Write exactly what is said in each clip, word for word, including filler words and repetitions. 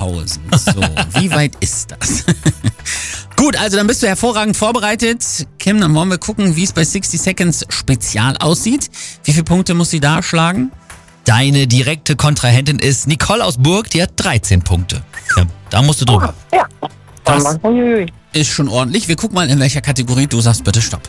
Sechshausen. So, wie weit ist das? Gut, also dann bist du hervorragend vorbereitet. Kim, dann wollen wir gucken, wie es bei sixty Seconds Spezial aussieht. Wie viele Punkte muss sie da schlagen? Deine direkte Kontrahentin ist Nicole aus Burg, die hat dreizehn Punkte. Ja, da musst du drüber. Oh, ja. Das ist schon ordentlich. Wir gucken mal, in welcher Kategorie du sagst bitte Stopp.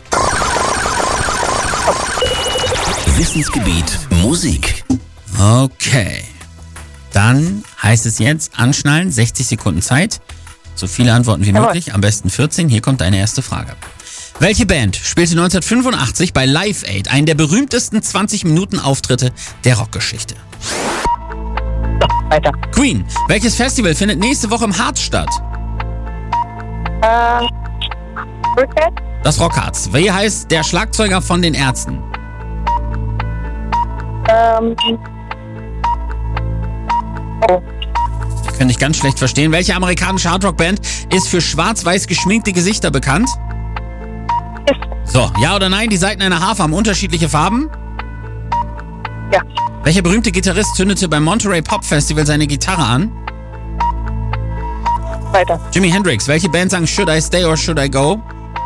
Wissensgebiet Musik. Okay. Dann heißt es jetzt anschnallen, sechzig Sekunden Zeit. So viele Antworten wie möglich, am besten vierzehn. Hier kommt deine erste Frage. Welche Band spielte neunzehnhundertfünfundachtzig bei Live Aid einen der berühmtesten zwanzig-Minuten-Auftritte der Rockgeschichte? Weiter. Queen. Welches Festival findet nächste Woche im Harz statt? Ähm, Rückwärts? Das Rockharz. Wie heißt der Schlagzeuger von den Ärzten? Ähm, oh. Ich kann dich ganz schlecht verstehen. Welche amerikanische Hardrock-Band ist für schwarz-weiß geschminkte Gesichter bekannt? Ist. So, ja oder nein? Die Seiten einer Harfe haben unterschiedliche Farben? Ja. Welcher berühmte Gitarrist zündete beim Monterey Pop Festival seine Gitarre an? Weiter. Jimi Hendrix. Welche Band sang Should I Stay or Should I Go?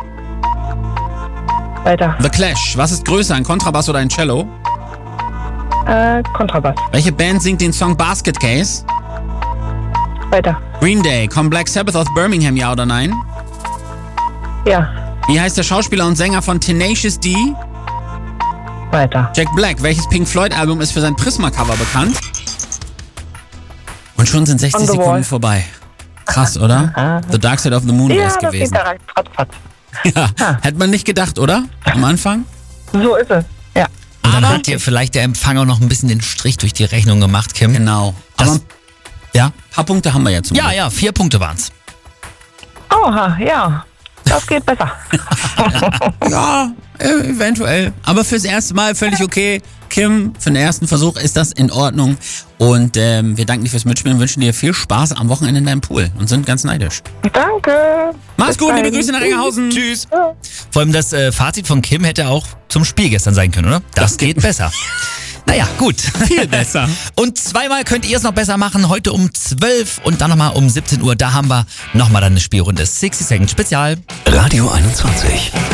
Weiter. The Clash. Was ist größer, ein Kontrabass oder ein Cello? Äh, Kontrabass. Welche Band singt den Song Basket Case? Weiter. Green Day. Kommt Black Sabbath aus Birmingham, ja oder nein? Ja. Wie heißt der Schauspieler und Sänger von Tenacious D? Weiter. Jack Black. Welches Pink Floyd Album ist für sein Prisma-Cover bekannt? Und schon sind sechzig On the Sekunden Wall. vorbei. Krass, oder? The Dark Side of the Moon wäre Ja, es das geht gewesen. da rein. Ratzfatz. Ja, hätte man nicht gedacht, oder? Am Anfang? So ist es. Ja. Und dann Aber- hat dir vielleicht der Empfang auch noch ein bisschen den Strich durch die Rechnung gemacht, Kim. Genau. Das- Aber ein Ja? paar Punkte haben wir ja zum Ja, Glück. ja, vier Punkte waren's. Oha, ja. Das geht besser. Ja, äh, eventuell. Aber fürs erste Mal völlig okay. Kim, für den ersten Versuch ist das in Ordnung. Und ähm, wir danken dir fürs Mitspielen und wünschen dir viel Spaß am Wochenende in deinem Pool und sind ganz neidisch. Danke. Mach's Bis gut, liebe dahin. Grüße nach Engerhausen. Tschüss. Vor allem das äh, Fazit von Kim hätte auch zum Spiel gestern sein können, oder? Das geht besser. Naja, gut. Viel besser. Und zweimal könnt ihr es noch besser machen. Heute um zwölf und dann nochmal um siebzehn Uhr. Da haben wir nochmal dann eine Spielrunde. sixty Second Spezial. Radio einundzwanzig.